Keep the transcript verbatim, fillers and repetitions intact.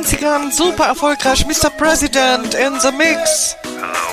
neunzigern super erfolgreich. Mister President in the Mix.